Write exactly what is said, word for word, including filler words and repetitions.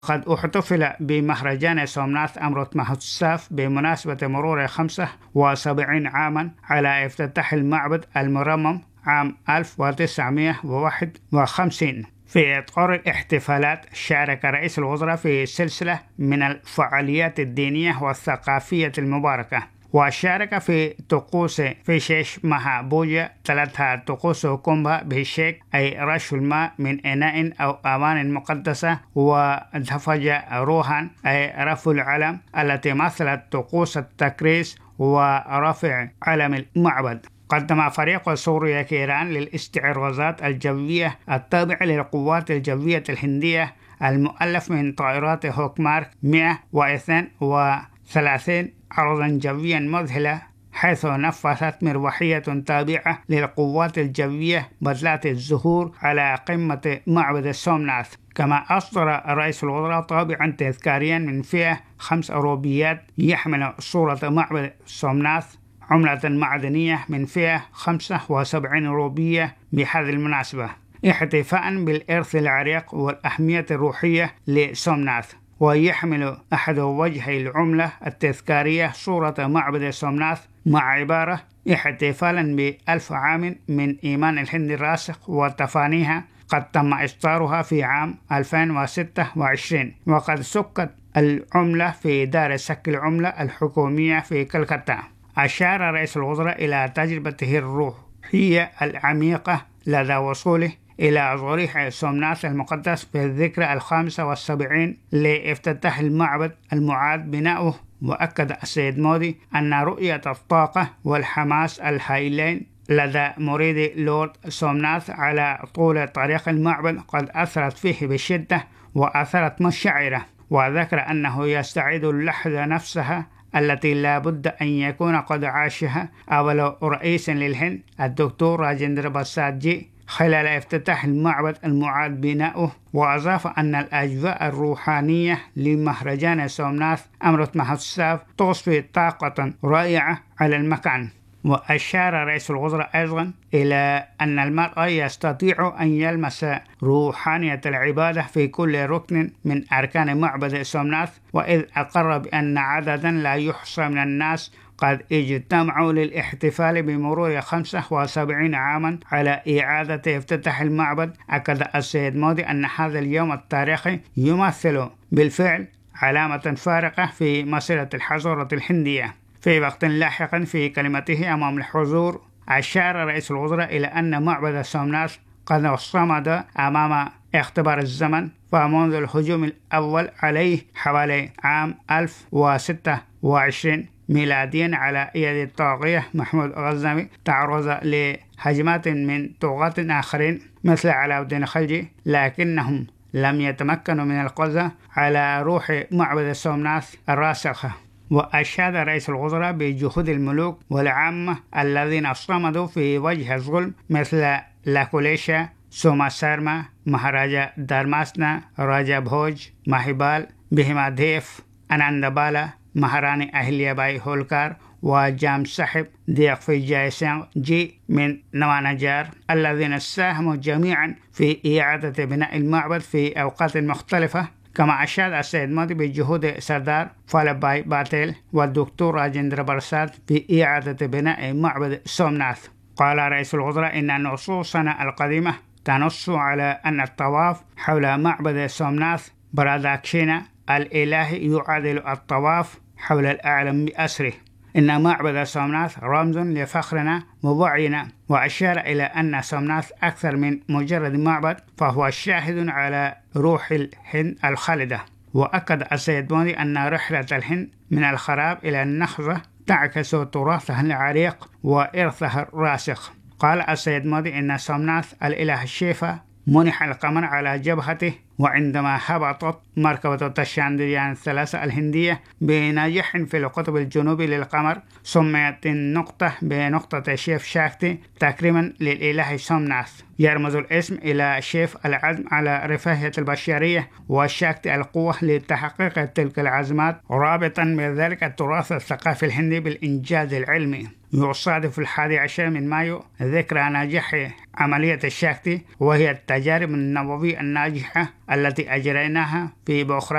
قد احتفل بمهرجان سومناث أمرت مهوتساف بمناسبة مرور خمسة وسبعين عاما على افتتاح المعبد المرمم عام ألف وتسعمائة وواحد وخمسين. في إطار الاحتفالات شارك رئيس الوزراء في سلسلة من الفعاليات الدينية والثقافية المباركة، وشارك في طقوس في شيش مها بوجة ثلاثة طقوس كومبا بهشيك أي رش الماء من إناء أو أوان مقدسة، ودفج روحا أي رفع العلم التي مثلت طقوس التكريس ورفع علم المعبد. قدم فريق سوريا كيران للاستعراضات الجوية التابع للقوات الجوية الهندية المؤلف من طائرات هوك مارك مئة واثنين وثلاثين عرضا جويا مذهلا، حيث نفذت مروحية تابعة للقوات الجوية بدلات الزهور على قمة معبد سومناث. كما أصدر رئيس الوزراء طابعا تذكاريا من فئة خمس أوروبيات يحمل صورة معبد سومناث، عملة معدنية من فئة خمسة وسبعين روبية بهذه المناسبة، احتفاء بالإرث العريق والأهمية الروحية لسومناث. ويحمل أحد وجهي العملة التذكارية صورة معبد سومناث مع عبارة احتفالا بألف عام من إيمان الهند الراسخ وتفانيها، قد تم إصدارها في عام ألفين وستة وعشرين، وقد سكت العملة في دار سك العملة الحكومية في كلكتة. أشار رئيس الوزراء إلى تجربته الروحية العميقة لدى وصوله إلى ضريح سومناث المقدس في الذكرى الخامسة والسبعين لافتتاح المعبد المعاد بناؤه. وأكد السيد مودي أن رؤية الطاقة والحماس الهائلين لدى مريد لورد سومناث على طول طريق المعبد قد أثرت فيه بشدة وأثرت مشاعره، وذكر أنه يستعيد اللحظة نفسها التي لا بد أن يكون قد عاشها أول رئيس للهند الدكتور راجندر برساد جي خلال افتتاح المعبد المعاد بناؤه. وأضاف أن الأجواء الروحانية لمهرجان سومناث أمرت مهوتساف تضفي طاقة رائعة على المكان. وأشار رئيس الوزراء أيضا إلى أن المرء يستطيع أن يلمس روحانية العبادة في كل ركن من أركان معبد سومناث، وإذ أقر بأن عددا لا يحصى من الناس قد اجتمعوا للاحتفال بمرور خمسة وسبعين عاما على إعادة افتتاح المعبد. أكد السيد مودي أن هذا اليوم التاريخي يمثل بالفعل علامة فارقة في مسيرة الحضارة الهندية. في وقت لاحق في كلمته أمام الحضور أشار رئيس الوزراء إلى أن معبد سومناث قد صمد أمام اختبار الزمن، فمنذ الهجوم الأول عليه حوالي عام ألف وستة وعشرين ميلاديا على يد الطاغية محمود غزنوي تعرض لهجمات من طغاة آخرين مثل علاء الدين خلجي، لكنهم لم يتمكنوا من القضاء على روح معبد سومناث الراسخة. وأشاد رئيس الوزراء بجهود الملوك والعامة الذين صمدوا في وجه الظلم مثل لاكوليشا سوما سارما مهاراجا دارماسنا راجا بوج ماهيبال بهماديف أناندبالا مهاراني أهليا باي هولكار وجام صاحب ديقفي جايسان جي من نوانجار، الذين ساهموا جميعا في إعادة بناء المعبد في أوقات مختلفة. كما أشاد السيد مودي بجهود سردار فالباي باتيل والدكتور راجندر برساد في إعادة بناء معبد سومناث. قال رئيس الوزراء إن نصوصنا القديمة تنص على أن الطواف حول معبد سومناث براداكشينا الإلهي يعادل الطواف حول الأعلم بأسره. إن معبد سومناث رمز لفخرنا ووعينا. وأشار إلى أن سومناث أكثر من مجرد معبد، فهو شاهد على روح الهند الخالدة. وأكد السيد مودي أن رحلة الهند من الخراب إلى النهضة تعكس تراثها العريق وإرثها الراسخ. قال السيد مودي إن سومناث الإله الشيفا منح القمر على جبهته، وعندما هبطت مركبة تشاندريان الثلاثة الهندية بنجاح في القطب الجنوبي للقمر سميت النقطة بنقطة شيف شاكتي تكريما للإله سومناث. يرمز الاسم إلى شيف العزم على رفاهية البشرية، وشاكتي القوة لتحقيق تلك العزمات، رابطا بذلك التراث الثقافي الهندي بالإنجاز العلمي. يصادف الحادي عشر من مايو ذكرى نجاح عملية الشاكتي، وهي التجارب النووية الناجحة التي أجريناها في بؤخرة